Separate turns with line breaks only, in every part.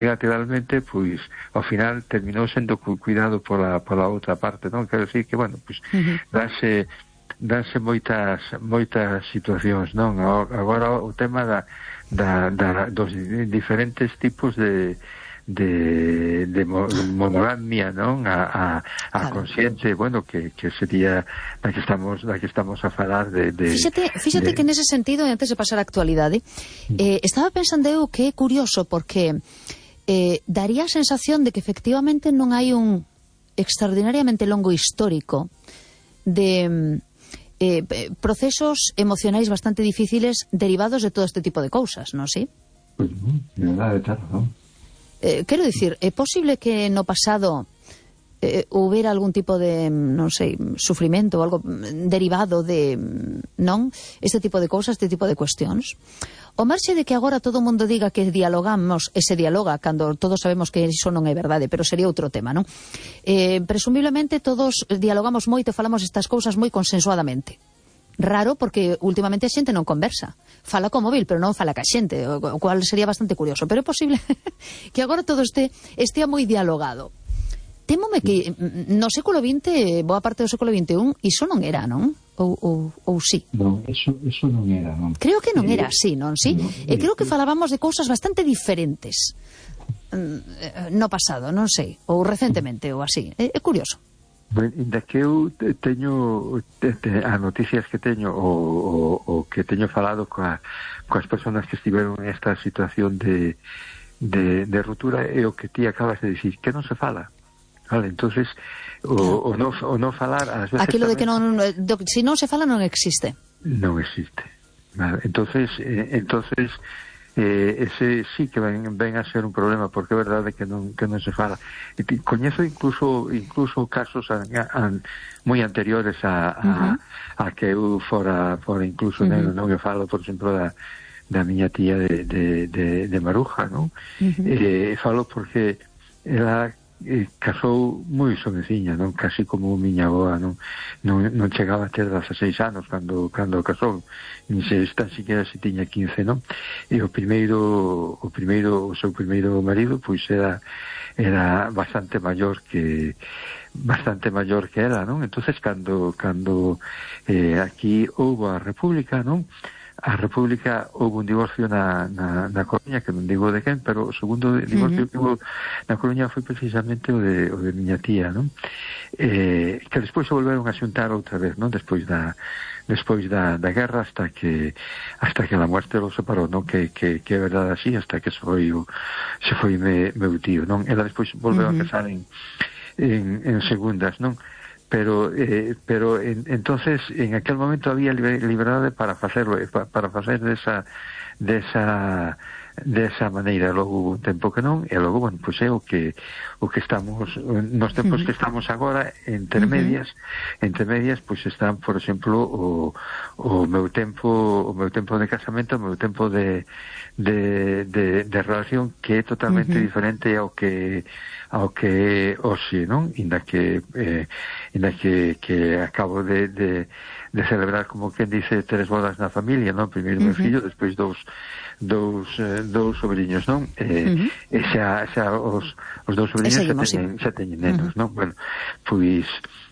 lateralmente, pois ao final terminou sendo cuidado pola outra parte, non? Quero decir que, bueno, pois danse moitas situacións, non? Agora o tema dos diferentes tipos de monogamia, non? A consciente, bueno, que sería da que estamos a falar de
Fíxate que nese sentido, antes de pasar á actualidade, estaba pensando eu que é curioso porque daría a sensación de que efectivamente non hai un extraordinariamente longo histórico de procesos emocionais bastante difíciles derivados de todo este tipo de cousas, non si?
Pois non, de verdade, claro, non?
Quero dicir, é posible que no pasado houbera algún tipo de, non sei, sufrimento ou algo derivado de, non? Este tipo de cousas, este tipo de cuestións. O marxe de que agora todo o mundo diga que dialogamos e se dialoga cando todos sabemos que iso non é verdade, pero sería outro tema, non? Presumiblemente todos dialogamos moito e falamos estas cousas moi consensuadamente. Raro porque últimamente a xente non conversa. Fala co móvil, pero non fala ca xente, o cual sería bastante curioso. Pero é posible que agora todo estea moi dialogado. Témome que no século XX, boa parte do século XXI, iso non era, non? Ou sí?
Non, iso non era, non?
Creo que non era así, non? Sí? E creo que falábamos de cousas bastante diferentes no pasado, non sei, ou recentemente, ou así. É curioso.
Inda que eu teño as noticias que teño o que teño falado coas persoas que estiveron nesta situación de ruptura, é o que ti acabas de dicir, que non se fala. Vale, entonces o non falar ás veces
aquilo de que non, se non se fala non existe.
Non existe. Vale, entonces ese sí que ven a ser un problema, porque é verdade que non se fala. Coñezo incluso casos moi anteriores a que eu fora incluso negro, non? Eu falo, por exemplo, da miña tía de Maruja, non? Falo porque ela casou moi xoveciña, non? Casi como miña avoa, non chegaba a ter 16 anos cando casou, ni se tan siquiera se tiña 15, non? E o seu primeiro marido pois era bastante maior que ela, non? Entonces cando aquí houve a República, non? A República houve un divorcio na Coruña, que non digo de quen, pero o segundo divorcio que houve na Coruña foi precisamente o de miña tía, non? Que despois se volveron a xuntar outra vez, non? Despois da guerra, hasta que a muerte lo separou, non? Que é verdade así, hasta que se foi meu tío, non? Ela despois volveu a casar en segundas, non? Pero entonces en aquel momento había liberdade para facerlo, para facer desa maneira. Logo hubo un tempo que non, e logo, bueno, pois é o que estamos nos tempos que estamos agora, entre medias, pois están, por exemplo, o meu tempo de casamento, o meu tempo de relación, que é totalmente diferente ao que hoxe, non? Inda que acabo de celebrar, como quen dice, 3 bodas na familia, non? Primeiro meu fillo, despois dous sobrinhos, non? E xa os dous sobrinhos xa teñen nenos, non? Bueno, pois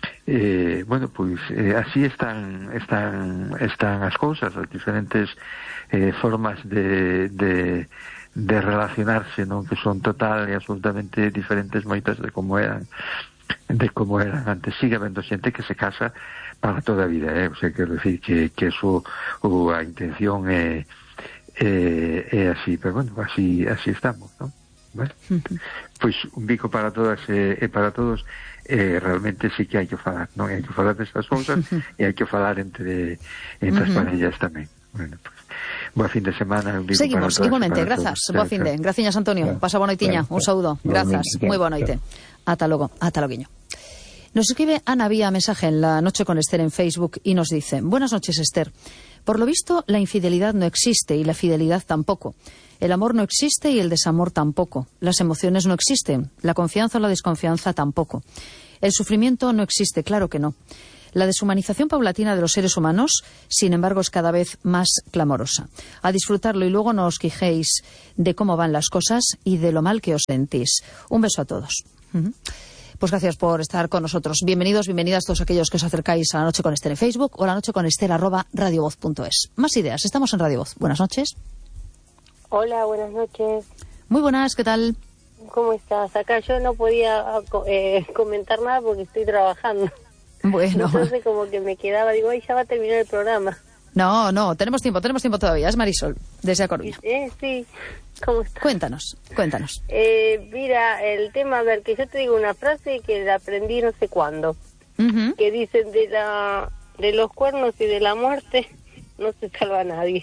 así están as cousas, as diferentes formas de relacionarse, non? Que son total e absolutamente diferentes, moitas de como eran antes. Sigue habendo xente que se casa para toda a vida, o sea, quero decir que eso, a intención é así, pero bueno, así estamos, non? Bueno, pois un bico para todas e para todos. Realmente sí que hai que falar, non? Hai que falar destas cousas e hai que falar entre as parellas tamén. Bueno, pues boa fin de semana.
Seguimos, igualmente, grazas, boa fin de. Graciñas, Antonio, pasa boa noitiña, un saúdo, grazas, moi boa noite. Ata logo, ata loguiño. Nos escribe Ana vía mensaje en La Noche con Esther en Facebook y nos dice: buenas noches, Esther. Por lo visto, la infidelidad no existe y la fidelidad tampoco. El amor no existe y el desamor tampoco. Las emociones no existen. La confianza o la desconfianza tampoco. El sufrimiento no existe, claro que no. La deshumanización paulatina de los seres humanos, sin embargo, es cada vez más clamorosa. A disfrutarlo y luego no os quejéis de cómo van las cosas y de lo mal que os sentís. Un beso a todos. Pues gracias por estar con nosotros. Bienvenidos, bienvenidas todos aquellos que os acercáis a La Noche con Ester en Facebook o a lanocheconester@radiovoz.es. Más ideas, estamos en Radio Voz. Buenas noches.
Hola, buenas noches.
Muy buenas, ¿qué tal?
¿Cómo estás? Acá yo no podía comentar nada porque estoy trabajando.
Bueno.
Entonces como que me quedaba, digo, ay, ya va a terminar el programa.
No, tenemos tiempo todavía. Es Marisol, desde A Coruña.
Sí, ¿cómo estás?
Cuéntanos.
Mira, el tema, a ver, que yo te digo una frase que la aprendí no sé cuándo, que dicen de los cuernos y de la muerte no se salva a nadie.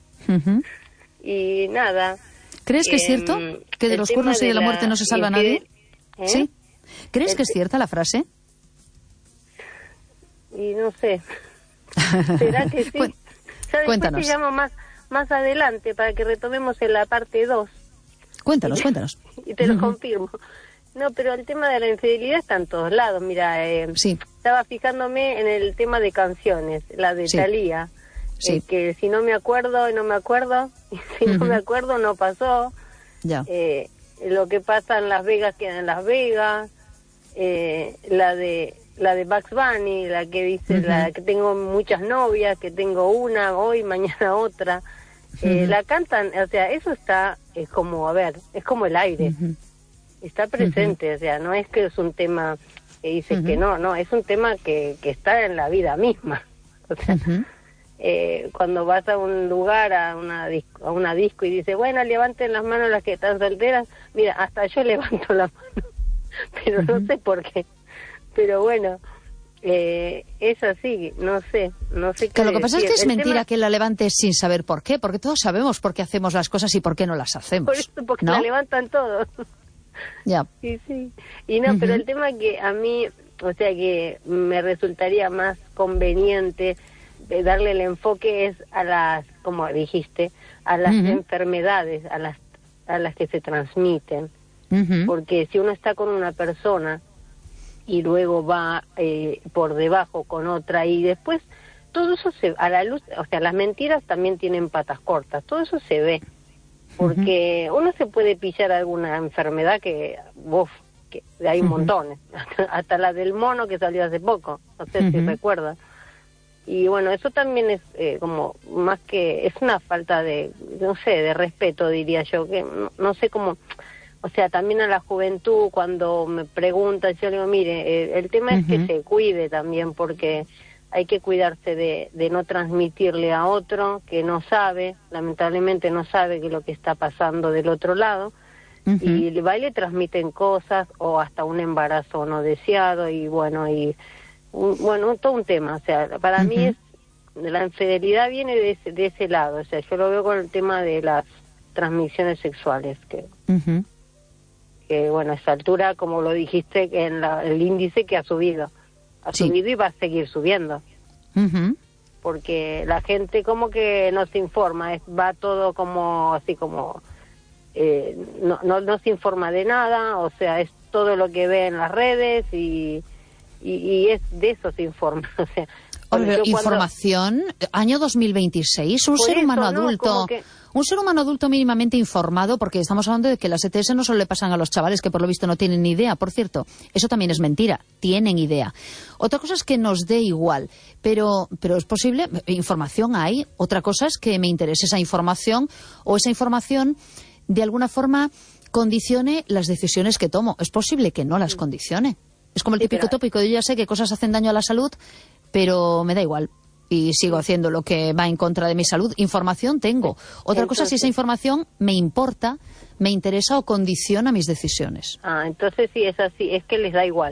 Y nada.
¿Crees que es cierto que de los cuernos y de la muerte no se salva a nadie? ¿Sí? ¿Crees que es cierta la frase?
Y no sé. ¿Será que sí? Ya
Cuéntanos.
Te llamo más adelante para que retomemos en la parte 2.
Cuéntanos.
Y te lo confirmo. No, pero el tema de la infidelidad está en todos lados. Mira, estaba fijándome en el tema de canciones, la de Thalía.
Sí.
Que si no me acuerdo, no me acuerdo. Y si no me acuerdo, no pasó.
Ya.
Lo que pasa en Las Vegas queda en Las Vegas. La de Bugs Bunny, la que dice la que tengo muchas novias, que tengo una hoy, mañana otra. La cantan, o sea, eso es como el aire. Está presente, o sea, no es que es un tema que dice que no, es un tema que está en la vida misma. O sea, cuando vas a un lugar, a una disco y dice, bueno, levanten las manos las que están solteras, mira, hasta yo levanto la mano, pero no sé por qué. Pero bueno, es así, no sé qué
lo que pasa
decir.
es que es mentira que la levantes sin saber por qué, porque todos sabemos por qué hacemos las cosas y por qué no las hacemos.
Por eso, porque
¿no?
la levantan todos.
Ya.
Sí. Y no, pero el tema que a mí, o sea, que me resultaría más conveniente darle el enfoque es a las, como dijiste, a las enfermedades, a las que se transmiten. Porque si uno está con una persona y luego va por debajo con otra y después todo eso a la luz, o sea, las mentiras también tienen patas cortas, todo eso se ve, porque uno se puede pillar alguna enfermedad que hay montones, hasta la del mono que salió hace poco, no sé si recuerdas. Y bueno, eso también es como más que, es una falta de, no sé, de respeto, diría yo, que no sé cómo. O sea, también a la juventud, cuando me preguntan, yo le digo, mire, el tema es que se cuide también, porque hay que cuidarse de no transmitirle a otro que no sabe, lamentablemente no sabe que lo que está pasando del otro lado, y le transmiten cosas, o hasta un embarazo no deseado, y bueno, todo un tema. O sea, para mí la infidelidad viene de ese lado, o sea, yo lo veo con el tema de las transmisiones sexuales, que bueno, a esa altura, como lo dijiste, que el índice que ha subido y va a seguir subiendo, porque la gente como que no se informa, va todo como así como no se informa de nada, o sea, es todo lo que ve en las redes y es de eso se informa, o sea.
Información, año 2026, un ser humano adulto, un ser humano adulto mínimamente informado, porque estamos hablando de que las ETS no solo le pasan a los chavales que por lo visto no tienen ni idea, por cierto, eso también es mentira, tienen idea. Otra cosa es que nos dé igual, pero es posible, información hay, otra cosa es que me interese esa información o esa información de alguna forma condicione las decisiones que tomo. Es posible que no las condicione. Es como el típico tópico de yo ya sé que cosas hacen daño a la salud, pero me da igual y sigo haciendo lo que va en contra de mi salud. Información tengo. Otra cosa si esa información me importa, me interesa o condiciona mis decisiones.
Entonces sí es así, es que les da igual.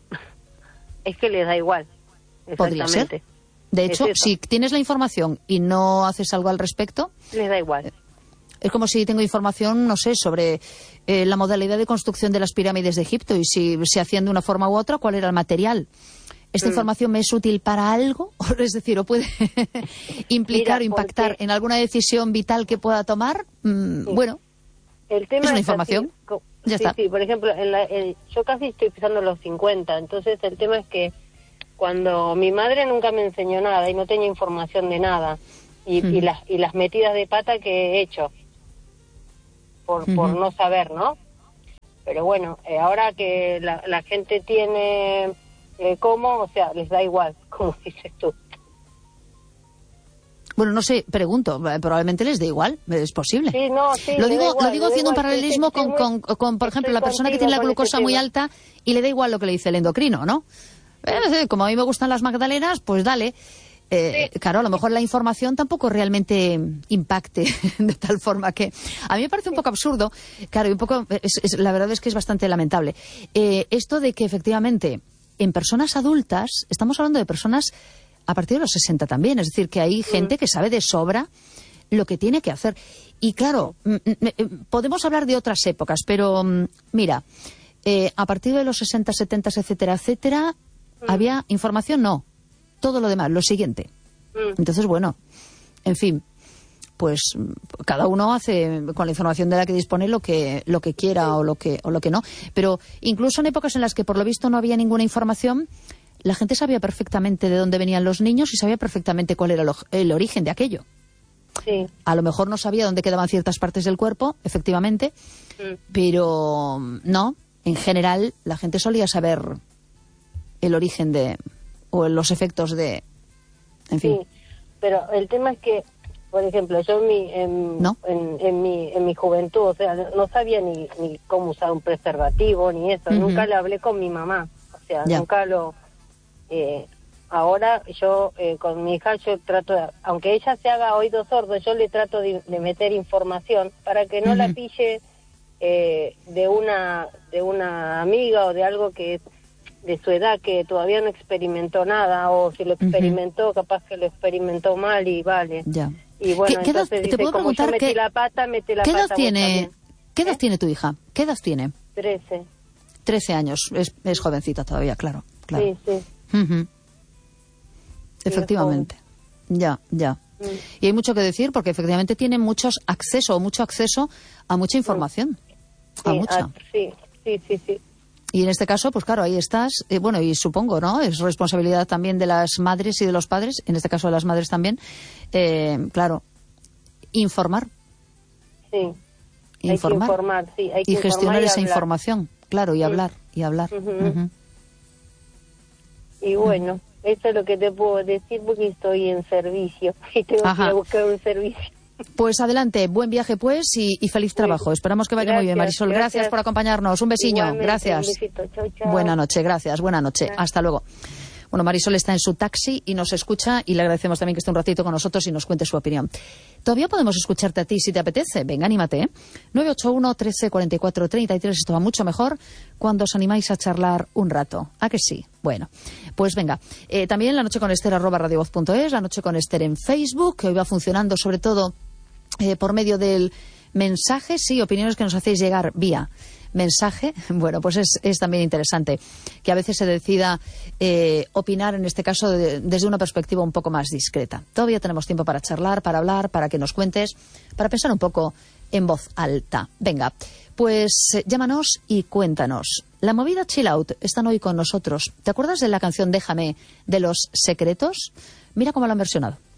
Es que les da igual.
Podría ser. De hecho, si tienes la información y no haces algo al respecto,
les da igual.
Es como si tengo información, no sé, sobre la modalidad de construcción de las pirámides de Egipto y si se hacían de una forma u otra, cuál era el material. ¿Esta información me es útil para algo? Es decir, ¿o puede implicar o impactar en alguna decisión vital que pueda tomar? Bueno,
el tema
es una información. Ya está.
Sí, por ejemplo, yo casi estoy pisando los 50, entonces el tema es que cuando mi madre nunca me enseñó nada y no tenía información de nada. Y las metidas de pata que he hecho por no saber, ¿no? Pero bueno, ahora que la gente tiene cómo, o sea, les da igual, como dices tú.
Bueno, no sé, pregunto, probablemente les dé igual, es posible.
Sí, no, sí,
lo digo haciendo
igual,
un paralelismo con, por ejemplo, la persona que tiene la glucosa muy alta y le da igual lo que le dice el endocrino, ¿no? Como a mí me gustan las magdalenas, pues dale. Sí. Claro, a lo mejor la información tampoco realmente impacte de tal forma que... A mí me parece un poco absurdo, claro, y un poco, la verdad es que es bastante lamentable. Esto de que efectivamente en personas adultas, estamos hablando de personas a partir de los 60 también, es decir, que hay gente que sabe de sobra lo que tiene que hacer. Y claro, podemos hablar de otras épocas, pero mira, a partir de los 60, 70, etcétera, etcétera, ¿había información? No. Todo lo demás, lo siguiente. Entonces, bueno, en fin, pues cada uno hace con la información de la que dispone lo que quiera o lo que no. Pero incluso en épocas en las que por lo visto no había ninguna información, la gente sabía perfectamente de dónde venían los niños y sabía perfectamente cuál era el origen de aquello.
Sí.
A lo mejor no sabía dónde quedaban ciertas partes del cuerpo, efectivamente, pero no, en general la gente solía saber el origen o los efectos de... En fin.
Sí, pero el tema es que, por ejemplo, yo en mi juventud, o sea, no sabía ni cómo usar un preservativo, ni eso. Nunca le hablé con mi mamá. O sea, nunca lo... ahora yo, con mi hija, yo trato de... Aunque ella se haga oídos sordos, yo le trato de meter información para que no la pille de una amiga o de algo que de su edad que todavía no experimentó nada, o si lo experimentó, capaz que lo experimentó mal y vale.
Ya.
Y bueno, entonces dice,
te puedo
como
preguntar
yo metí la pata, mete la pata.
¿Qué edad tiene tu hija? ¿Qué edad tiene?
13.
13 años, es jovencita todavía, claro.
Sí, sí.
Efectivamente. Ya. Y hay mucho que decir porque efectivamente tiene mucho acceso a mucha información. A mucha.
Sí.
Y en este caso, pues claro, ahí estás, bueno, y supongo, ¿no? Es responsabilidad también de las madres y de los padres, en este caso de las madres también, claro, informar.
Sí.
Informar.
Hay que
gestionar esa
hablar.
Información, claro, y hablar.
Y bueno, eso es lo que te puedo decir porque estoy en servicio y tengo que ir a buscar un servicio.
Pues adelante, buen viaje pues y feliz trabajo. Esperamos que vaya muy bien, Marisol. Gracias por acompañarnos. Un besiño.
Igualmente,
gracias.
Un besito. Chau.
Buena noche, gracias. Buena noche. Hasta luego. Bueno, Marisol está en su taxi y nos escucha y le agradecemos también que esté un ratito con nosotros y nos cuente su opinión. Todavía podemos escucharte a ti si te apetece. Venga, anímate. 981 13 44 33. Esto va mucho mejor cuando os animáis a charlar un rato. ¿A que sí? Bueno, pues venga. También La Noche con Esther @radiovoz.es, La Noche con Esther en Facebook, que hoy va funcionando sobre todo por medio del mensaje, sí, opiniones que nos hacéis llegar vía mensaje. Bueno, pues es también interesante que a veces se decida opinar, en este caso, desde una perspectiva un poco más discreta. Todavía tenemos tiempo para charlar, para hablar, para que nos cuentes, para pensar un poco en voz alta. Venga, pues llámanos y cuéntanos. La movida Chill Out están hoy con nosotros. ¿Te acuerdas de la canción Déjame de Los Secretos? Mira cómo la han versionado.